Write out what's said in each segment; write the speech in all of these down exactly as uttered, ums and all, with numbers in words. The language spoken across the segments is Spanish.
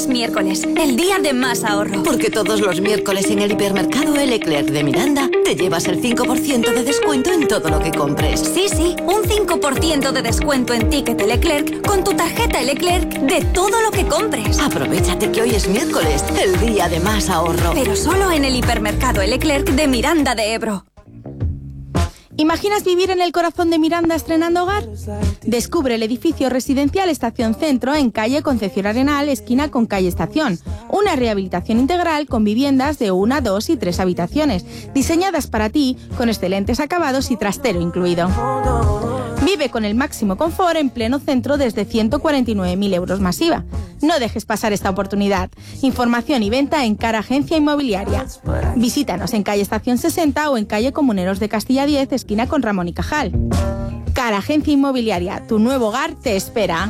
miércoles, el día de más ahorro. Porque todos los miércoles en el hipermercado Leclerc de Miranda te llevas el cinco por ciento de descuento en todo lo que compres. Sí, sí, un cinco por ciento de descuento en ticket Leclerc con tu tarjeta Leclerc de todo lo que compres. Aprovechate que hoy es miércoles, el día de más ahorro. Pero solo en el hipermercado Leclerc de Miranda de Ebro. ¿Imaginas vivir en el corazón de Miranda estrenando hogar? Descubre el edificio residencial Estación Centro en calle Concepción Arenal, esquina con calle Estación. Una rehabilitación integral con viviendas de una, dos y tres habitaciones, diseñadas para ti con excelentes acabados y trastero incluido. Vive con el máximo confort en pleno centro desde ciento cuarenta y nueve mil euros masiva. No dejes pasar esta oportunidad. Información y venta en Cara Agencia Inmobiliaria. Visítanos en calle Estación sesenta o en calle Comuneros de Castilla diez, esquina con Ramón y Cajal. Cara Agencia Inmobiliaria, tu nuevo hogar te espera.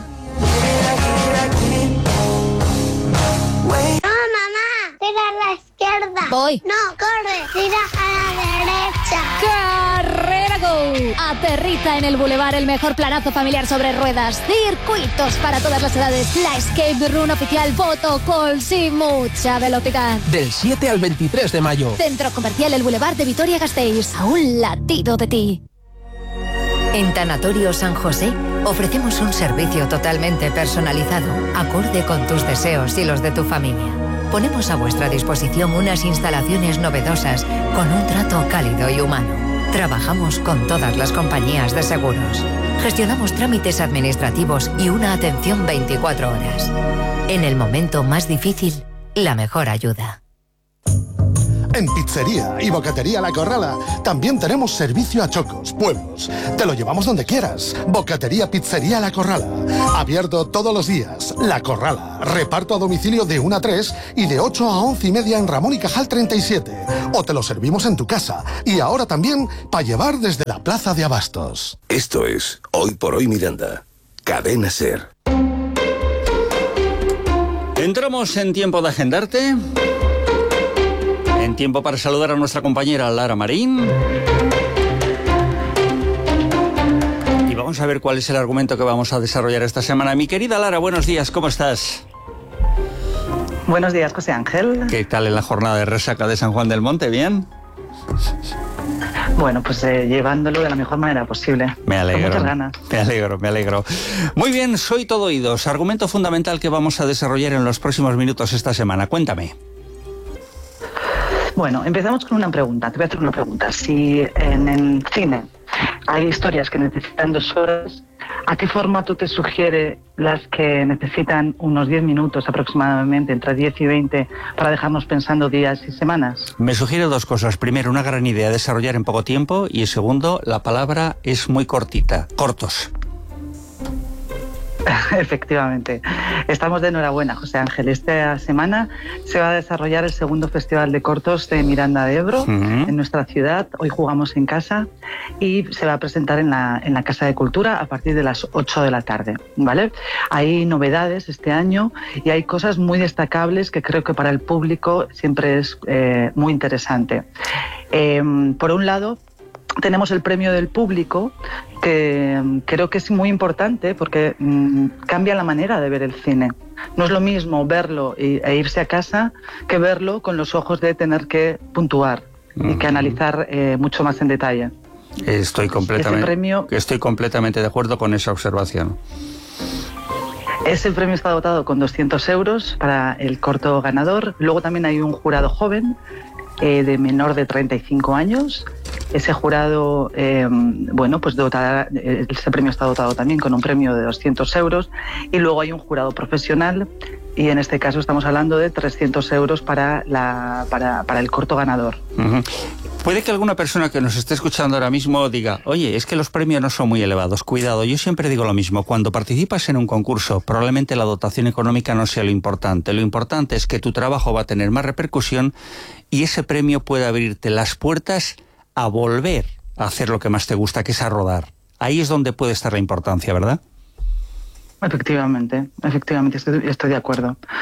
No, mamá, tira a la izquierda. Voy. No, corre, tira a la derecha. ¡Carrera Go! Aterriza en el Boulevard el mejor planazo familiar sobre ruedas. Circuitos para todas las edades. La Escape Run oficial, photocalls y mucha velocidad. Del siete al veintitrés de mayo. Centro Comercial El Boulevard de Vitoria-Gasteiz. A un latido de ti. En Tanatorio San José ofrecemos un servicio totalmente personalizado, acorde con tus deseos y los de tu familia. Ponemos a vuestra disposición unas instalaciones novedosas con un trato cálido y humano. Trabajamos con todas las compañías de seguros. Gestionamos trámites administrativos y una atención veinticuatro horas. En el momento más difícil, la mejor ayuda. En Pizzería y Bocatería La Corrala también tenemos servicio a chocos, pueblos. Te lo llevamos donde quieras. Bocatería Pizzería La Corrala. Abierto todos los días. La Corrala. Reparto a domicilio de una a tres y de ocho a once y media en Ramón y Cajal treinta y siete. O te lo servimos en tu casa. Y ahora también para llevar desde la Plaza de Abastos. Esto es Hoy por Hoy Miranda. Cadena SER. Entramos en tiempo de agendarte. En tiempo para saludar a nuestra compañera Lara Marín. Y vamos a ver cuál es el argumento que vamos a desarrollar esta semana. Mi querida Lara, buenos días, ¿cómo estás? Buenos días, José Ángel. ¿Qué tal en la jornada de resaca de San Juan del Monte? ¿Bien? Bueno, pues eh, llevándolo de la mejor manera posible. Me alegro. Con muchas ganas. Me alegro, me alegro. Muy bien, soy todo oídos. Argumento fundamental que vamos a desarrollar en los próximos minutos esta semana. Cuéntame. Bueno, empezamos con una pregunta. Te voy a hacer una pregunta. Si en el cine hay historias que necesitan dos horas, ¿a qué formato te sugiere las que necesitan unos diez minutos aproximadamente, entre diez y veinte, para dejarnos pensando días y semanas? Me sugiere dos cosas. Primero, una gran idea a desarrollar en poco tiempo. Y segundo, la palabra es muy cortita. Cortos. Efectivamente. Estamos de enhorabuena, José Ángel. Esta semana se va a desarrollar el segundo Festival de Cortos de Miranda de Ebro, uh-huh. en nuestra ciudad. Hoy jugamos en casa y se va a presentar en la, en la Casa de Cultura a partir de las ocho de la tarde, ¿vale? Hay novedades este año y hay cosas muy destacables que creo que para el público siempre es eh, muy interesante. Eh, por un lado, tenemos el premio del público, que creo que es muy importante porque mmm, cambia la manera de ver el cine. No es lo mismo verlo y, e irse a casa que verlo con los ojos de tener que puntuar uh-huh. y que analizar eh, mucho más en detalle. Estoy completamente, premio, estoy completamente de acuerdo con esa observación. Ese premio está dotado con doscientos euros para el corto ganador. Luego también hay un jurado joven eh, de menor de treinta y cinco años. Ese jurado, eh, bueno, pues dotará, ese premio está dotado también con un premio de doscientos euros. Y luego hay un jurado profesional y en este caso estamos hablando de trescientos euros para, la, para, para el corto ganador. Uh-huh. Puede que alguna persona que nos esté escuchando ahora mismo diga, oye, es que los premios no son muy elevados. Cuidado, yo siempre digo lo mismo. Cuando participas en un concurso, probablemente la dotación económica no sea lo importante. Lo importante es que tu trabajo va a tener más repercusión y ese premio puede abrirte las puertas a volver a hacer lo que más te gusta, que es a rodar. Ahí es donde puede estar la importancia, ¿verdad? Efectivamente, efectivamente, estoy, estoy de acuerdo.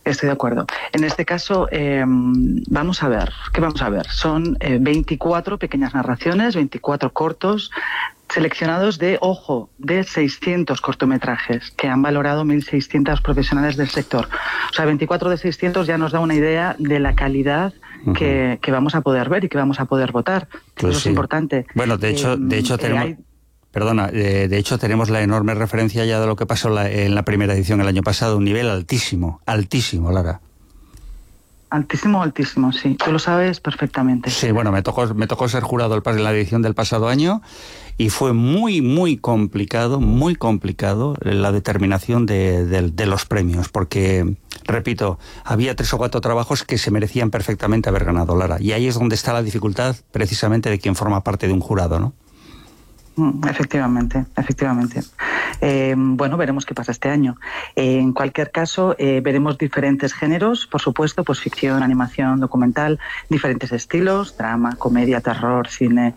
Estoy de acuerdo. En este caso, eh, vamos a ver, ¿qué vamos a ver? Son eh, veinticuatro pequeñas narraciones, veinticuatro cortos, seleccionados de, ojo, de seiscientos cortometrajes que han valorado mil seiscientos profesionales del sector. O sea, veinticuatro de seiscientos ya nos da una idea de la calidad uh-huh. que, que vamos a poder ver y que vamos a poder votar. Pues Eso sí. es importante. Bueno, de hecho, eh, de hecho tenemos... Hay... Perdona, eh, de hecho tenemos la enorme referencia ya de lo que pasó la, en la primera edición el año pasado, un nivel altísimo, altísimo, Lara. Altísimo, altísimo, sí. Tú lo sabes perfectamente. Sí, bueno, me tocó, me tocó ser jurado el, en la edición del pasado año y fue muy, muy complicado, muy complicado la determinación de, de, de los premios, porque, repito, había tres o cuatro trabajos que se merecían perfectamente haber ganado, Lara. Y ahí es donde está la dificultad precisamente de quien forma parte de un jurado, ¿no? Efectivamente, efectivamente. Eh, bueno, veremos qué pasa este año. Eh, en cualquier caso, eh, veremos diferentes géneros, por supuesto, pues ficción, animación, documental, diferentes estilos, drama, comedia, terror, cine,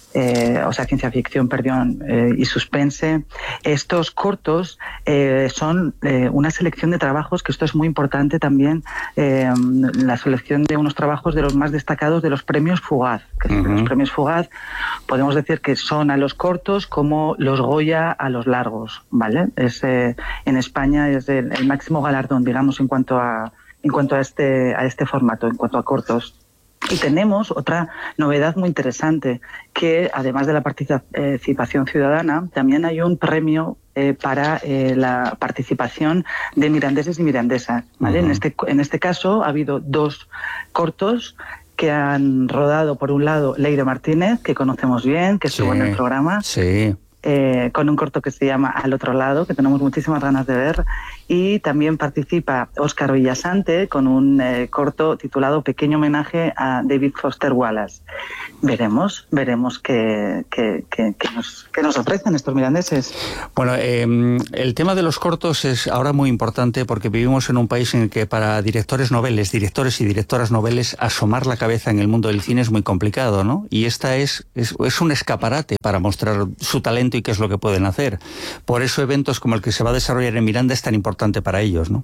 eh, o sea, ciencia ficción, perdón, eh, y suspense. Estos cortos eh, son eh, una selección de trabajos, que esto es muy importante también, eh, la selección de unos trabajos de los más destacados de los premios Fugaz. Que uh-huh. Los premios Fugaz podemos decir que son a los cortos como los Goya a los largos, ¿vale? Es, eh, en España es el, el máximo galardón, digamos, en cuanto a en cuanto a este a este formato, en cuanto a cortos. Y tenemos otra novedad muy interesante, que además de la participación ciudadana, también hay un premio eh, para eh, la participación de mirandeses y mirandesas, ¿vale? Uh-huh. En este, en este caso ha habido dos cortos que han rodado, por un lado, Leire Martínez, que conocemos bien, que estuvo sí, en el programa. Sí. Eh, con un corto que se llama Al otro lado, que tenemos muchísimas ganas de ver, y también participa Óscar Villasante con un eh, corto titulado Pequeño homenaje a David Foster Wallace. Veremos, veremos qué, qué, qué, qué, nos, qué nos ofrecen estos mirandeses. Bueno, eh, el tema de los cortos es ahora muy importante porque vivimos en un país en el que para directores noveles, directores y directoras noveles, asomar la cabeza en el mundo del cine es muy complicado, ¿no? Y esta es, es, es un escaparate para mostrar su talento y qué es lo que pueden hacer. Por eso eventos como el que se va a desarrollar en Miranda es tan importante para ellos, ¿no?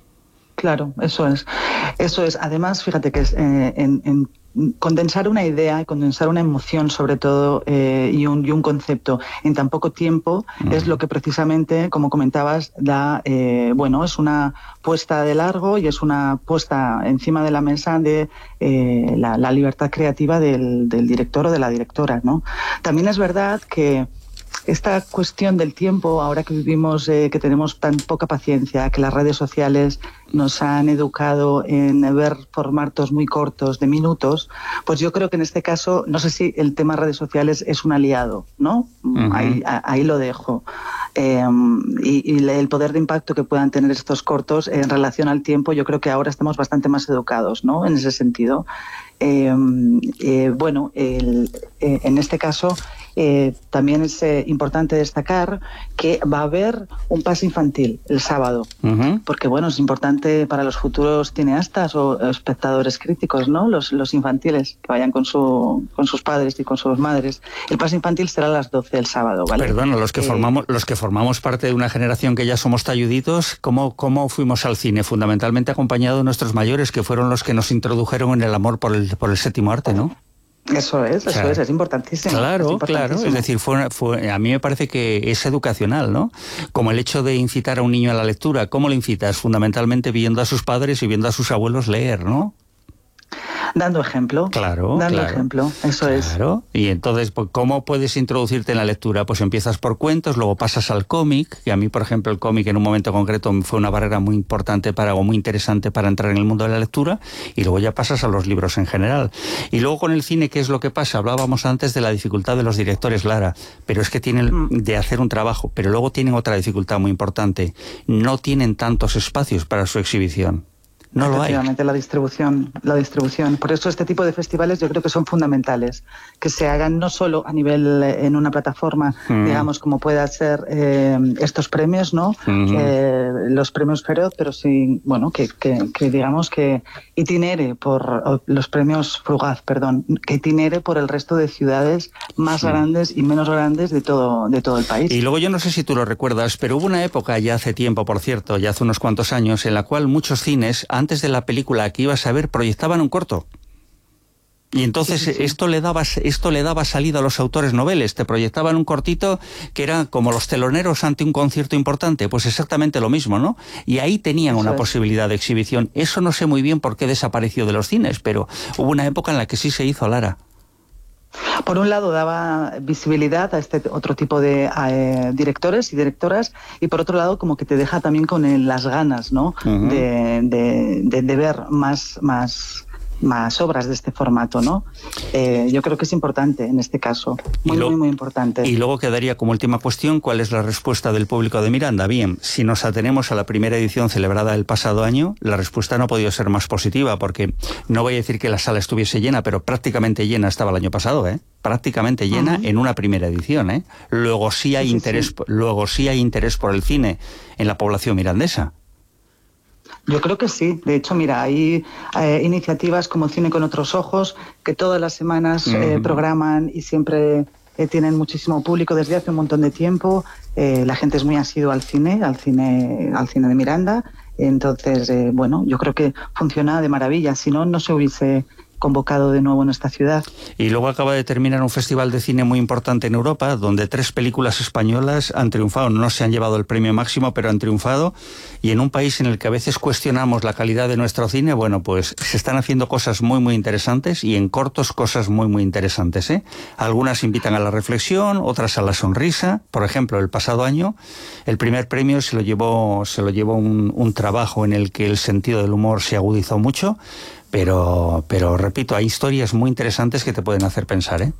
Claro, eso es. Eso es. Además, fíjate que es, eh, en, en condensar una idea y condensar una emoción, sobre todo, eh, y, un, y un concepto en tan poco tiempo, mm. es lo que precisamente, como comentabas, da, eh, bueno, es una puesta de largo y es una puesta encima de la mesa de eh, la, la libertad creativa del, del director o de la directora, ¿no? También es verdad que esta cuestión del tiempo, ahora que vivimos, eh, que tenemos tan poca paciencia, que las redes sociales nos han educado en ver formatos muy cortos de minutos, pues yo creo que en este caso, no sé si el tema redes sociales es un aliado, ¿no? Uh-huh. Ahí, ahí lo dejo. Eh, y, y el poder de impacto que puedan tener estos cortos en relación al tiempo, yo creo que ahora estamos bastante más educados, ¿no? En ese sentido. Eh, eh, bueno, el, eh, en este caso eh, también es eh, importante destacar que va a haber un pase infantil el sábado, uh-huh. porque bueno, es importante para los futuros cineastas o espectadores críticos, ¿no? Los, los infantiles que vayan con su con sus padres y con sus madres. El pase infantil será a las doce el sábado, ¿vale? Perdona, los que eh, formamos los que formamos parte de una generación que ya somos talluditos, ¿cómo, cómo fuimos al cine? Fundamentalmente acompañados de nuestros mayores, que fueron los que nos introdujeron en el amor por el por el séptimo arte, ¿no? Eso es, eso o sea, es, es importantísimo. Claro, es importantísimo. claro. Es decir, fue, fue, a mí me parece que es educacional, ¿no? Como el hecho de incitar a un niño a la lectura. ¿Cómo lo incitas? Fundamentalmente viendo a sus padres y viendo a sus abuelos leer, ¿no? Dando ejemplo. Claro, Dando claro, ejemplo, eso claro. es. Claro. Y entonces, ¿cómo puedes introducirte en la lectura? Pues empiezas por cuentos, luego pasas al cómic, que a mí, por ejemplo, el cómic en un momento concreto fue una barrera muy importante para, o muy interesante para entrar en el mundo de la lectura, y luego ya pasas a los libros en general. Y luego con el cine, ¿qué es lo que pasa? Hablábamos antes de la dificultad de los directores, Lara, pero es que tienen de hacer un trabajo, pero luego tienen otra dificultad muy importante. No tienen tantos espacios para su exhibición. No lo hay. Efectivamente, la distribución, la distribución. Por eso este tipo de festivales yo creo que son fundamentales, que se hagan no solo a nivel eh, en una plataforma, mm. digamos, como pueda ser eh, estos premios, ¿no? Mm-hmm. Eh, los premios Feroz, pero sí, bueno, que, que, que digamos que itinere por los premios Frugaz, perdón, que itinere por el resto de ciudades más sí. grandes y menos grandes de todo, de todo el país. Y luego yo no sé si tú lo recuerdas, pero hubo una época ya hace tiempo, por cierto, ya hace unos cuantos años, en la cual muchos cines han antes de la película que ibas a ver, proyectaban un corto. Y entonces sí, sí, sí. esto le daba esto le daba salida a los autores noveles. Te proyectaban un cortito que era como los teloneros ante un concierto importante. Pues exactamente lo mismo, ¿no? Y ahí tenían Eso una es. posibilidad de exhibición. Eso no sé muy bien por qué desapareció de los cines, pero hubo una época en la que sí se hizo, Lara. Por un lado daba visibilidad a este otro tipo de eh, directores y directoras, y por otro lado como que te deja también con el, las ganas, ¿no? Uh-huh. de, de, de, de ver más, más, más obras de este formato, ¿no? Eh, yo creo que es importante en este caso, muy, lo, muy, muy importante. Y luego quedaría como última cuestión, ¿cuál es la respuesta del público de Miranda? Bien, si nos atenemos a la primera edición celebrada el pasado año, la respuesta no ha podido ser más positiva, porque no voy a decir que la sala estuviese llena, pero prácticamente llena estaba el año pasado, ¿eh? Prácticamente llena uh-huh. en una primera edición, ¿eh? Luego sí hay sí, interés, sí. luego sí hay interés por el cine en la población mirandesa. Yo creo que sí. De hecho, mira, hay eh, iniciativas como Cine con otros ojos que todas las semanas uh-huh. eh, programan y siempre eh, tienen muchísimo público desde hace un montón de tiempo. Eh, la gente es muy asidua al cine, al cine, al cine de Miranda. Entonces, eh, bueno, yo creo que funciona de maravilla. Si no, no se hubiese convocado de nuevo en esta ciudad. Y luego acaba de terminar un festival de cine muy importante en Europa, donde tres películas españolas han triunfado. No se han llevado el premio máximo, pero han triunfado. Y en un país en el que a veces cuestionamos la calidad de nuestro cine, bueno, pues se están haciendo cosas muy, muy interesantes, y en cortos cosas muy, muy interesantes, ¿eh? Algunas invitan a la reflexión, otras a la sonrisa. Por ejemplo, el pasado año, el primer premio se lo llevó, se lo llevó un, un trabajo en el que el sentido del humor se agudizó mucho. Pero, pero repito, hay historias muy interesantes que te pueden hacer pensar, ¿eh?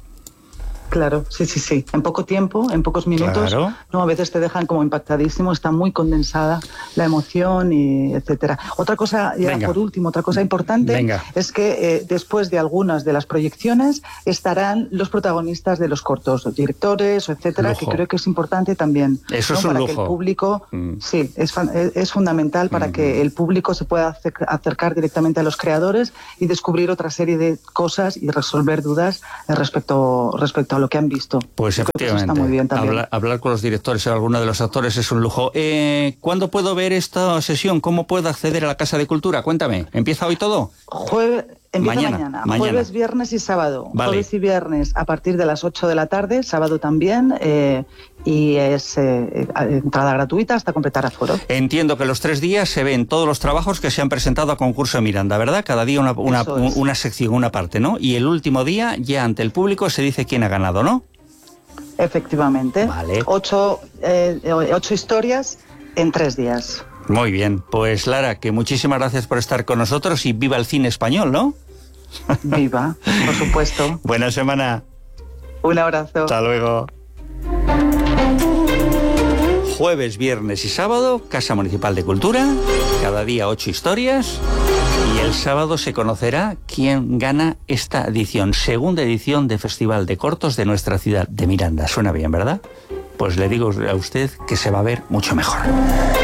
Claro, sí, sí, sí. En poco tiempo, en pocos minutos, claro. no, a veces te dejan como impactadísimo, está muy condensada la emoción, y etcétera. Otra cosa, ya Venga. por último, otra cosa importante Venga. es que eh, después de algunas de las proyecciones estarán los protagonistas de los cortos, los directores, etcétera, lujo. que creo que es importante también. Eso ¿no? es un para lujo. Que el público, mm. sí, es, es fundamental para mm. que el público se pueda acercar directamente a los creadores y descubrir otra serie de cosas y resolver dudas respecto, respecto a lo que han visto. Pues efectivamente, está muy bien hablar, hablar con los directores o alguno de los actores es un lujo. Eh, ¿Cuándo puedo ver esta sesión? ¿Cómo puedo acceder a la Casa de Cultura? Cuéntame, ¿empieza hoy todo? Jueves, empieza mañana, mañana. mañana. Jueves, viernes y sábado. Vale. Jueves y viernes a partir de las ocho de la tarde, sábado también, eh, y es eh, entrada gratuita hasta completar aforo. Entiendo que los tres días se ven todos los trabajos que se han presentado a concurso de Miranda, ¿verdad? Cada día una, una, una sección, una parte, ¿no? Y el último día, ya ante el público, se dice quién ha ganado, ¿no? Efectivamente. Vale. Ocho, eh, ocho historias en tres días. Muy bien. Pues Lara, que muchísimas gracias por estar con nosotros y viva el cine español, ¿no? Viva, por supuesto. Buena semana. Un abrazo. Hasta luego. Jueves, viernes y sábado, Casa Municipal de Cultura. Cada día ocho historias. Y el sábado se conocerá quién gana esta edición, segunda edición de Festival de Cortos de nuestra ciudad de Miranda. Suena bien, ¿verdad? Pues le digo a usted que se va a ver mucho mejor.